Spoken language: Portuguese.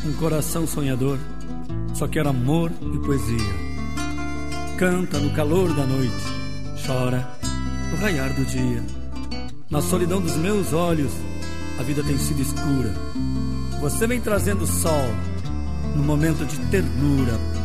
um coração sonhador, só quer amor e poesia. Canta no calor da noite, chora no raiar do dia. Na solidão dos meus olhos, a vida tem sido escura. Você vem trazendo sol no momento de ternura.